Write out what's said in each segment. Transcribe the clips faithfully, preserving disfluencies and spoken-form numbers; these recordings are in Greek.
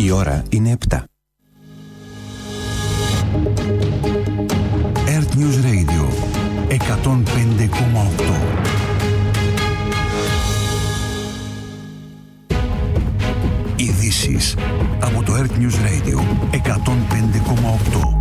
Η ώρα είναι επτά. Earth News Radio εκατόν πέντε κόμμα οκτώ. Ειδήσεις από το Earth News Radio εκατόν πέντε κόμμα οκτώ.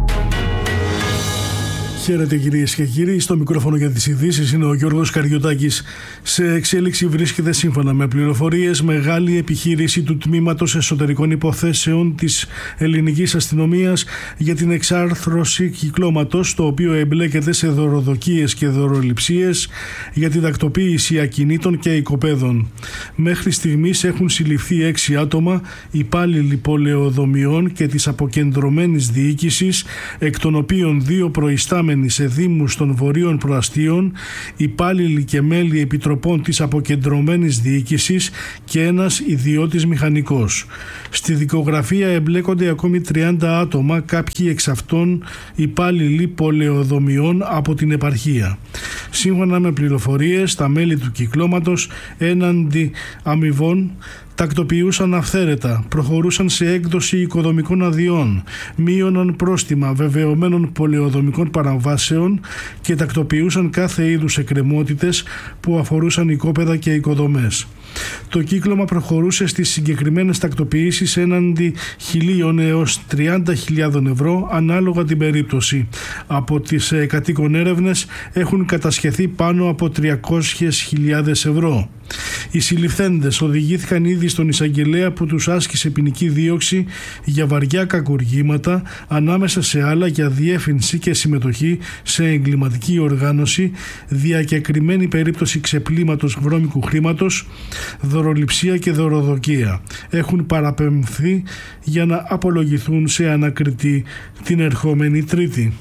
Χαίρετε κυρίες και κύριοι, στο μικρόφωνο για τις ειδήσεις είναι ο Γιώργος Καριωτάκης. Σε εξέλιξη βρίσκεται, σύμφωνα με πληροφορίες, μεγάλη επιχείρηση του Τμήματος Εσωτερικών Υποθέσεων της Ελληνικής Αστυνομίας για την εξάρθρωση κυκλώματος, το οποίο εμπλέκεται σε δωροδοκίες και δωροληψίες για την τακτοποίηση ακινήτων και οικοπαίδων. Μέχρι στιγμής έχουν συλληφθεί έξι άτομα, υπάλληλοι πολεοδομιών και της αποκεντρωμένης διοίκησης, εκ των οποίων δύο προϊστάμενοι σε δήμους των Βορείων Προαστίων, υπάλληλοι και μέλη επιτροπών της αποκεντρωμένης διοίκησης και ένας ιδιώτης μηχανικός. Στη δικογραφία εμπλέκονται ακόμη τριάντα άτομα, κάποιοι εξ αυτών υπάλληλοι πολεοδομιών από την επαρχία. Σύμφωνα με πληροφορίες, τα μέλη του κυκλώματος έναντι αμοιβών τακτοποιούσαν αυθαίρετα, προχωρούσαν σε έκδοση οικοδομικών αδειών, μείωναν πρόστιμα βεβαιωμένων πολεοδομικών παραβάσεων και τακτοποιούσαν κάθε είδους εκκρεμότητες που αφορούσαν οικόπεδα και οικοδομές. Το κύκλωμα προχωρούσε στις συγκεκριμένες τακτοποιήσεις έναντι χιλίων έως τριάντα χιλιάδων ευρώ ανάλογα την περίπτωση. Από τις κατοίκων έρευνες έχουν κατασχεθεί πάνω από τριακόσιες χιλιάδες ευρώ. Οι συλληφθέντες οδηγήθηκαν ήδη στον εισαγγελέα που τους άσκησε ποινική δίωξη για βαριά κακουργήματα, ανάμεσα σε άλλα για διεύθυνση και συμμετοχή σε εγκληματική οργάνωση, διακεκριμένη περίπτωση ξεπλήματος βρώμικου χρήματος, δωροληψία και δωροδοκία. Έχουν παραπεμφθεί για να απολογηθούν σε ανακριτή την ερχόμενη Τρίτη.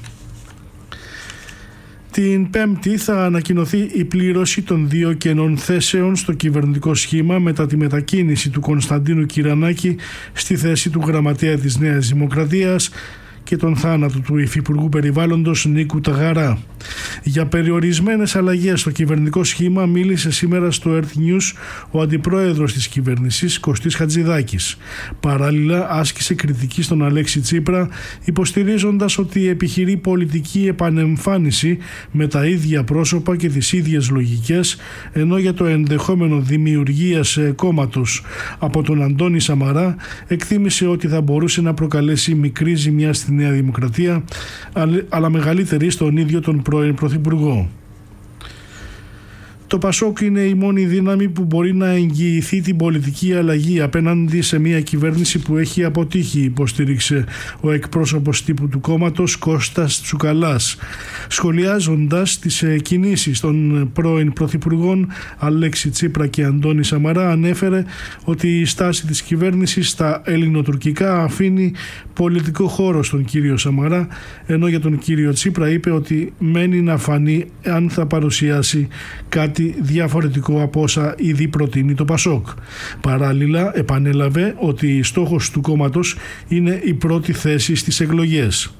Την Πέμπτη θα ανακοινωθεί η πλήρωση των δύο κενών θέσεων στο κυβερνητικό σχήμα μετά τη μετακίνηση του Κωνσταντίνου Κυρανάκη στη θέση του γραμματέα της Νέας Δημοκρατίας και τον θάνατο του Υφυπουργού Περιβάλλοντος Νίκου Ταγαρά. Για περιορισμένες αλλαγές στο κυβερνητικό σχήμα μίλησε σήμερα στο Earth News ο αντιπρόεδρος της κυβέρνησης Κωστής Χατζηδάκης. Παράλληλα άσκησε κριτική στον Αλέξη Τσίπρα, υποστηρίζοντας ότι επιχειρεί πολιτική επανεμφάνιση με τα ίδια πρόσωπα και τις ίδιες λογικές, ενώ για το ενδεχόμενο δημιουργίας κόμματος από τον Αντώνη Σαμαρά εκτίμησε ότι θα μπορούσε να προκαλέσει μικρή ζημιά στη Νέα Δημοκρατία, αλλά μεγαλύτερη στον ίδιο τον πρώην Πρωθυπουργό. Το Πασόκ είναι η μόνη δύναμη που μπορεί να εγγυηθεί την πολιτική αλλαγή απέναντι σε μια κυβέρνηση που έχει αποτύχει, υποστήριξε ο εκπρόσωπος τύπου του κόμματος Κώστας Τσουκαλάς. Σχολιάζοντας τις κινήσεις των πρώην πρωθυπουργών Αλέξη Τσίπρα και Αντώνη Σαμαρά, ανέφερε ότι η στάση της κυβέρνησης στα ελληνοτουρκικά αφήνει πολιτικό χώρο στον κύριο Σαμαρά, ενώ για τον κύριο Τσίπρα είπε ότι μένει να φανεί αν θα παρουσιάσει κάτι διαφορετικό από όσα ήδη προτείνει το Πασόκ. Παράλληλα επανέλαβε ότι στόχος του κόμματος είναι η πρώτη θέση στις εκλογές.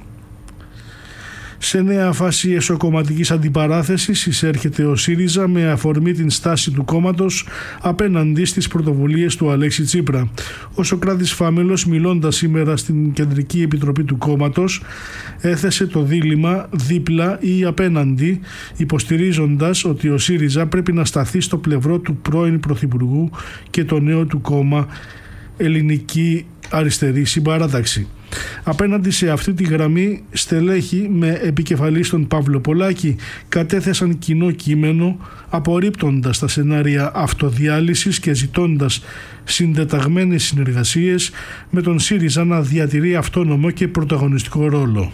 Σε νέα φάση εσωκομματικής αντιπαράθεσης εισέρχεται ο ΣΥΡΙΖΑ με αφορμή την στάση του κόμματος απέναντι στις πρωτοβουλίες του Αλέξη Τσίπρα. Ο Σωκράτης Φάμελος, μιλώντας σήμερα στην Κεντρική Επιτροπή του κόμματος, έθεσε το δίλημμα δίπλα ή απέναντι, υποστηρίζοντας ότι ο ΣΥΡΙΖΑ πρέπει να σταθεί στο πλευρό του πρώην Πρωθυπουργού και το νέο του κόμμα Ελληνική Αριστερή Συμπαράταξη. Απέναντι σε αυτή τη γραμμή, στελέχη με επικεφαλής τον Παύλο Πολάκη κατέθεσαν κοινό κείμενο απορρίπτοντας τα σενάρια αυτοδιάλυσης και ζητώντας συντεταγμένες συνεργασίες με τον ΣΥΡΙΖΑ να διατηρεί αυτόνομο και πρωταγωνιστικό ρόλο.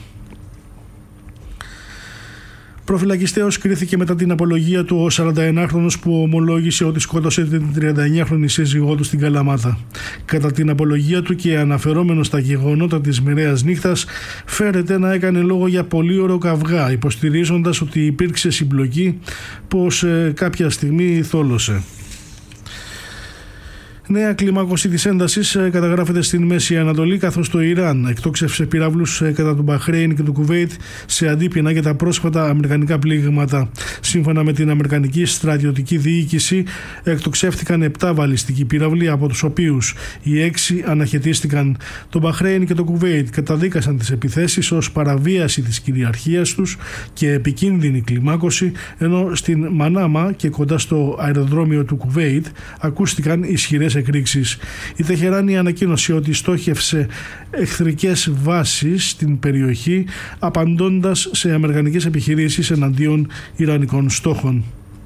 Προφυλακιστέως κρίθηκε μετά την απολογία του ο σαρανταενάχρονος που ομολόγησε ότι σκότωσε την τριανταεννιάχρονη σύζυγό του στην Καλαμάτα. Κατά την απολογία του και αναφερόμενο στα γεγονότα της μοιραίας νύχτας, φέρεται να έκανε λόγο για πολύωρο καυγά, υποστηρίζοντας ότι υπήρξε συμπλοκή, πως ε, κάποια στιγμή θόλωσε. Νέα κλιμάκωση της έντασης καταγράφεται στην Μέση Ανατολή, καθώς το Ιράν εκτόξευσε πυράβλους κατά του Μπαχρέιν και του Κουβέιτ σε αντίπεινα για τα πρόσφατα αμερικανικά πλήγματα. Σύμφωνα με την Αμερικανική στρατιωτική διοίκηση, εκτοξεύτηκαν επτά βαλιστικοί πύραυλοι, από τους οποίους οι έξι αναχαιτίστηκαν. Το Μπαχρέιν και το Κουβέιτ καταδίκασαν τις επιθέσεις ως παραβίαση της κυριαρχίας τους και επικίνδυνη κλιμάκωση, ενώ στην Μανάμα και κοντά στο αεροδρόμιο του Κουβέιτ ακούστηκαν ισχυρές εκρήξεις. Η Τεχεράνη ανακοίνωσε ότι στόχευσε εχθρικές βάσεις στην περιοχή, απαντώντας σε αμερικανικές επιχειρήσεις εναντίον ιρανικών στόχων.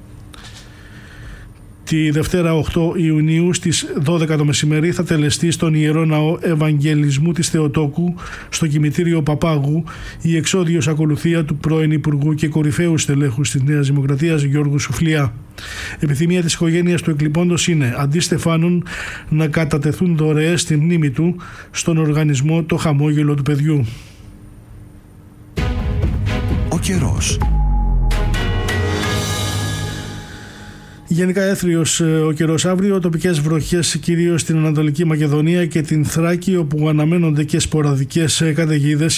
Τη Δευτέρα οκτώ Ιουνίου στις δώδεκα το μεσημέρι θα τελεστεί στον Ιερό Ναό Ευαγγελισμού της Θεοτόκου στο κημητήριο Παπάγου η εξόδιος ακολουθία του πρώην Υπουργού και κορυφαίου στελέχους της Νέας Δημοκρατίας Γιώργου Σουφλιά. Επιθυμία της οικογένειας του εκλειπώντος είναι, αντί Στεφάνων, να κατατεθούν δωρεές στη μνήμη του στον οργανισμό Το Χαμόγελο του Παιδιού. Ο καιρός. Γενικά έθριος ο καιρός αύριο, τοπικές βροχές κυρίως στην Ανατολική Μακεδονία και την Θράκη, όπου αναμένονται και σποραδικές καταιγίδες.